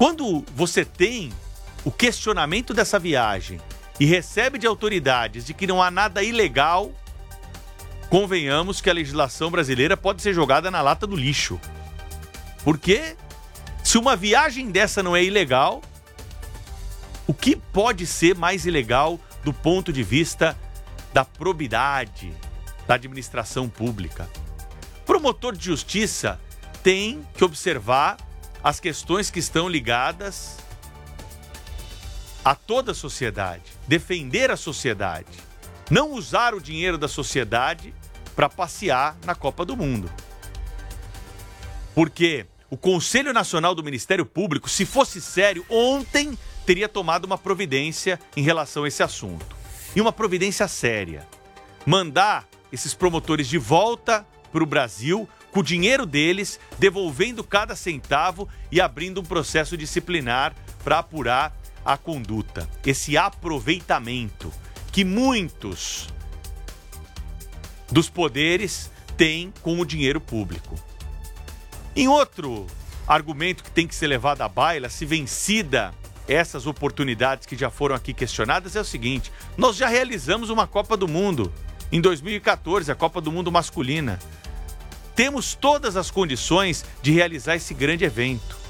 Quando você tem o questionamento dessa viagem e recebe de autoridades de que não há nada ilegal, convenhamos que a legislação brasileira pode ser jogada na lata do lixo. Porque se uma viagem dessa não é ilegal, o que pode ser mais ilegal do ponto de vista da probidade da administração pública? Promotor de justiça tem que observar as questões que estão ligadas a toda a sociedade, defender a sociedade, não usar o dinheiro da sociedade para passear na Copa do Mundo. Porque o Conselho Nacional do Ministério Público, se fosse sério, ontem teria tomado uma providência em relação a esse assunto. E uma providência séria. Mandar esses promotores de volta para o Brasil, com o dinheiro deles, devolvendo cada centavo e abrindo um processo disciplinar para apurar a conduta. Esse aproveitamento que muitos dos poderes têm com o dinheiro público. Em outro argumento que tem que ser levado à baila, se vencida essas oportunidades que já foram aqui questionadas, é o seguinte: nós já realizamos uma Copa do Mundo em 2014, a Copa do Mundo masculina. Temos todas as condições de realizar esse grande evento.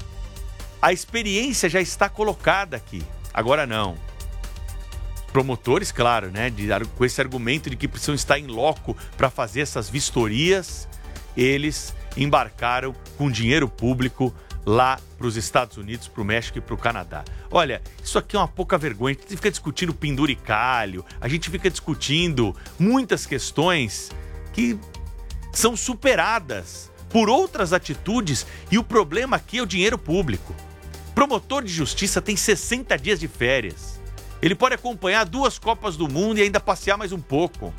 A experiência já está colocada aqui. Agora não. Promotores, claro, né, com esse argumento de que precisam estar em loco para fazer essas vistorias, eles embarcaram com dinheiro público lá para os Estados Unidos, para o México e para o Canadá. Olha, isso aqui é uma pouca vergonha. A gente fica discutindo penduricalho, a gente fica discutindo muitas questões que são superadas por outras atitudes e o problema aqui é o dinheiro público. Promotor de justiça tem 60 dias de férias. Ele pode acompanhar 2 Copas do Mundo e ainda passear mais um pouco.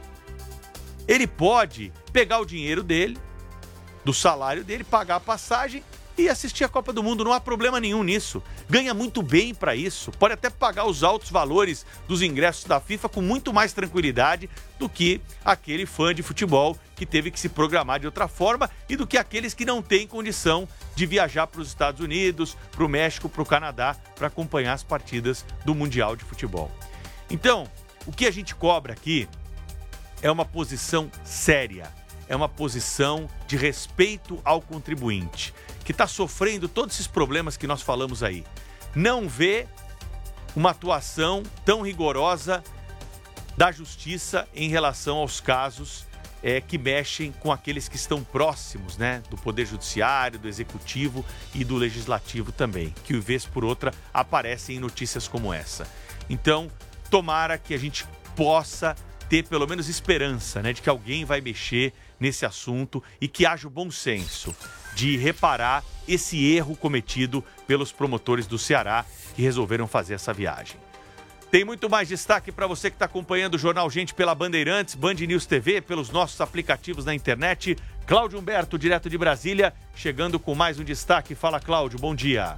Ele pode pegar o dinheiro dele, do salário dele, pagar a passagem e assistir a Copa do Mundo. Não há problema nenhum nisso. Ganha muito bem para isso. Pode até pagar os altos valores dos ingressos da FIFA com muito mais tranquilidade do que aquele fã de futebol que teve que se programar de outra forma e do que aqueles que não têm condição de viajar para os Estados Unidos, para o México, para o Canadá, para acompanhar as partidas do Mundial de Futebol. Então, o que a gente cobra aqui é uma posição séria, é uma posição de respeito ao contribuinte, que está sofrendo todos esses problemas que nós falamos aí. Não vê uma atuação tão rigorosa da justiça em relação aos casos que mexem com aqueles que estão próximos, né, do Poder Judiciário, do Executivo e do Legislativo também, que, vez por outra, aparecem em notícias como essa. Então, tomara que a gente possa ter pelo menos esperança, né, de que alguém vai mexer nesse assunto e que haja o bom senso de reparar esse erro cometido pelos promotores do Ceará que resolveram fazer essa viagem. Tem muito mais destaque para você que está acompanhando o Jornal Gente pela Bandeirantes, Band News TV, pelos nossos aplicativos na internet. Cláudio Humberto, direto de Brasília, chegando com mais um destaque. Fala, Cláudio, bom dia.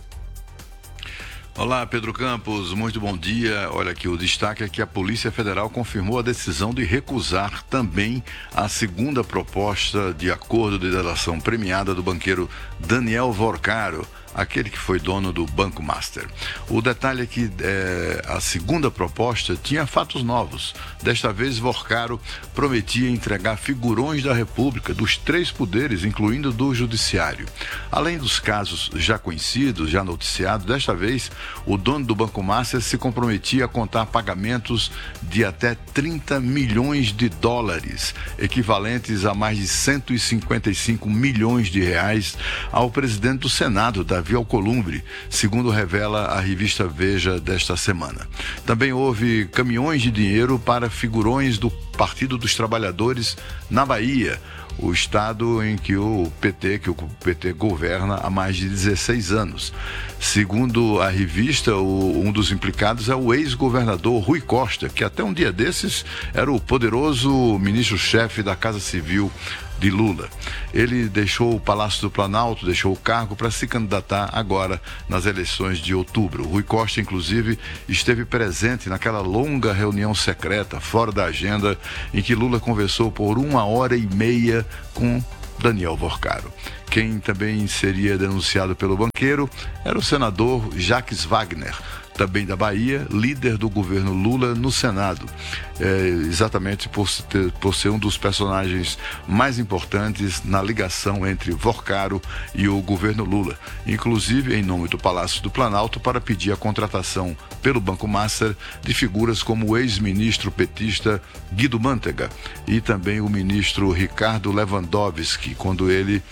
Olá, Pedro Campos, muito bom dia. Olha aqui, o destaque é que a Polícia Federal confirmou a decisão de recusar também a segunda proposta de acordo de delação premiada do banqueiro Daniel Vorcaro, aquele que foi dono do Banco Master. O detalhe é que a segunda proposta tinha fatos novos. Desta vez, Vorcaro prometia entregar figurões da República, dos 3 poderes, incluindo do Judiciário. Além dos casos já conhecidos, já noticiados, desta vez, o dono do Banco Master se comprometia a contar pagamentos de até 30 milhões de dólares, equivalentes a mais de 155 milhões de reais, ao presidente do Senado, Davi Alcolumbre, segundo revela a revista Veja desta semana. Também houve caminhões de dinheiro para figurões do Partido dos Trabalhadores na Bahia, o estado em que o PT governa há mais de 16 anos. Segundo a revista, um dos implicados é o ex-governador Rui Costa, que até um dia desses era o poderoso ministro-chefe da Casa Civil de Lula. Ele deixou o Palácio do Planalto, deixou o cargo para se candidatar agora nas eleições de outubro. Rui Costa, inclusive, esteve presente naquela longa reunião secreta, fora da agenda, em que Lula conversou por 1h30 com Daniel Vorcaro. Quem também seria denunciado pelo banqueiro era o senador Jacques Wagner, também da Bahia, líder do governo Lula no Senado, exatamente por ser um dos personagens mais importantes na ligação entre Vorcaro e o governo Lula, inclusive em nome do Palácio do Planalto, para pedir a contratação pelo Banco Master de figuras como o ex-ministro petista Guido Mantega e também o ministro Ricardo Lewandowski, quando ele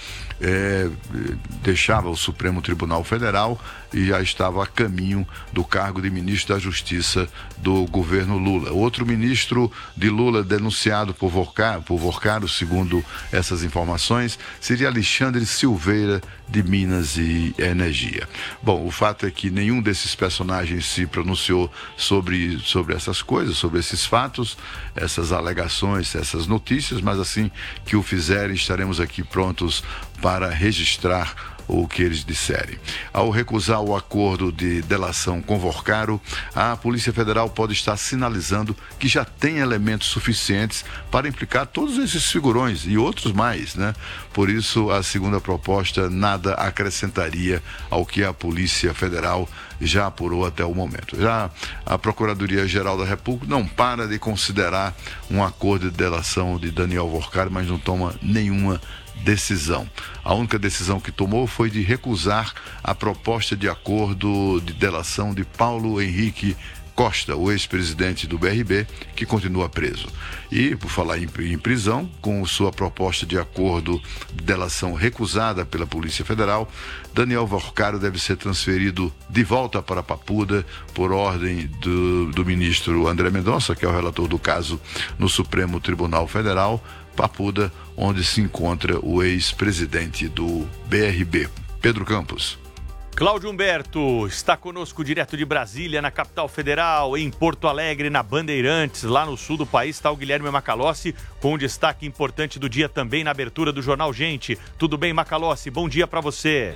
deixava o Supremo Tribunal Federal e já estava a caminho do cargo de ministro da Justiça do governo Lula. Outro ministro de Lula denunciado por Vorcaro, segundo essas informações, seria Alexandre Silveira, de Minas e Energia. Bom, o fato é que nenhum desses personagens se pronunciou sobre essas coisas, sobre esses fatos, essas alegações, essas notícias, mas assim que o fizerem, estaremos aqui prontos para registrar o que eles disserem. Ao recusar o acordo de delação com Vorcaro, a Polícia Federal pode estar sinalizando que já tem elementos suficientes para implicar todos esses figurões e outros mais, né? Por isso, a segunda proposta nada acrescentaria ao que a Polícia Federal já apurou até o momento. Já a Procuradoria-Geral da República não para de considerar um acordo de delação de Daniel Vorcaro, mas não toma nenhuma decisão. A única decisão que tomou foi de recusar a proposta de acordo de delação de Paulo Henrique Costa, o ex-presidente do BRB, que continua preso. E, por falar em prisão, com sua proposta de acordo de delação recusada pela Polícia Federal, Daniel Vorcaro deve ser transferido de volta para Papuda por ordem do ministro André Mendonça, que é o relator do caso no Supremo Tribunal Federal, Papuda, onde se encontra o ex-presidente do BRB, Pedro Campos. Cláudio Humberto está conosco direto de Brasília, na capital federal, em Porto Alegre, na Bandeirantes, lá no sul do país está o Guilherme Macalossi, com um destaque importante do dia também na abertura do Jornal Gente. Tudo bem, Macalossi? Bom dia para você.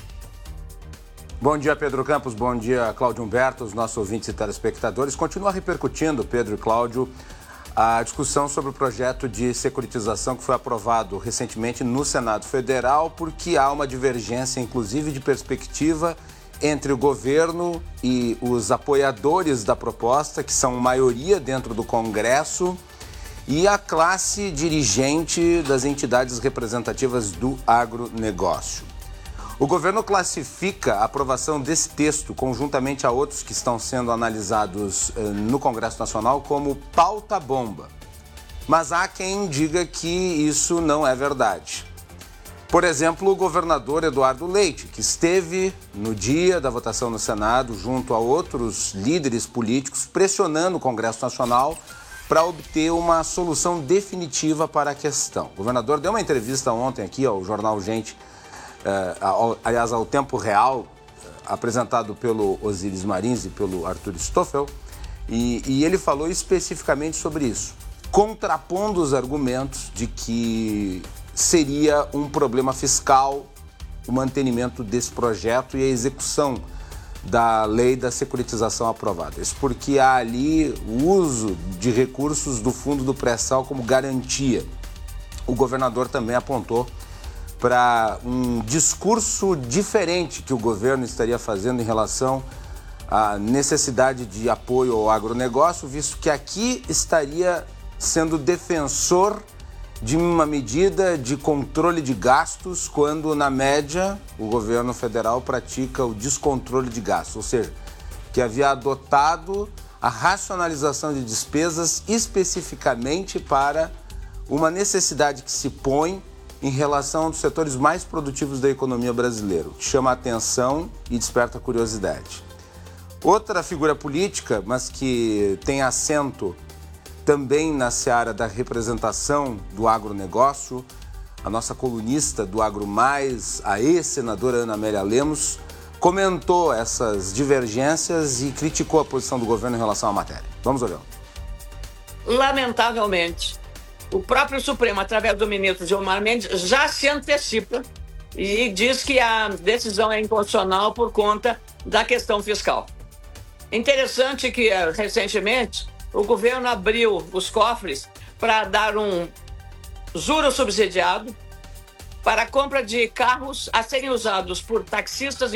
Bom dia, Pedro Campos. Bom dia, Cláudio Humberto, os nossos ouvintes e telespectadores. Continua repercutindo, Pedro e Cláudio, a discussão sobre o projeto de securitização que foi aprovado recentemente no Senado Federal, porque há uma divergência, inclusive, de perspectiva entre o governo e os apoiadores da proposta, que são maioria dentro do Congresso, e a classe dirigente das entidades representativas do agronegócio. O governo classifica a aprovação desse texto, conjuntamente a outros que estão sendo analisados no Congresso Nacional, como pauta-bomba. Mas há quem diga que isso não é verdade. Por exemplo, o governador Eduardo Leite, que esteve no dia da votação no Senado, junto a outros líderes políticos, pressionando o Congresso Nacional para obter uma solução definitiva para a questão. O governador deu uma entrevista ontem aqui ao Jornal Gente, aliás, ao Tempo Real, apresentado pelo Osiris Marins e pelo Arthur Stoffel, e ele falou especificamente sobre isso, contrapondo os argumentos de que seria um problema fiscal o mantenimento desse projeto e a execução da lei da securitização aprovada. Isso porque há ali o uso de recursos do fundo do pré-sal como garantia. O governador também apontou para um discurso diferente que o governo estaria fazendo em relação à necessidade de apoio ao agronegócio, visto que aqui estaria sendo defensor de uma medida de controle de gastos, quando, na média, o governo federal pratica o descontrole de gastos, ou seja, que havia adotado a racionalização de despesas especificamente para uma necessidade que se põe em relação a um dos setores mais produtivos da economia brasileira, que chama a atenção e desperta curiosidade. Outra figura política, mas que tem assento também na seara da representação do agronegócio, a nossa colunista do Agro Mais, a ex-senadora Ana Amélia Lemos, comentou essas divergências e criticou a posição do governo em relação à matéria. Vamos olhar. Lamentavelmente, o próprio Supremo, através do ministro Gilmar Mendes, já se antecipa e diz que a decisão é inconstitucional por conta da questão fiscal. Interessante que, recentemente, o governo abriu os cofres para dar um juro subsidiado para a compra de carros a serem usados por taxistas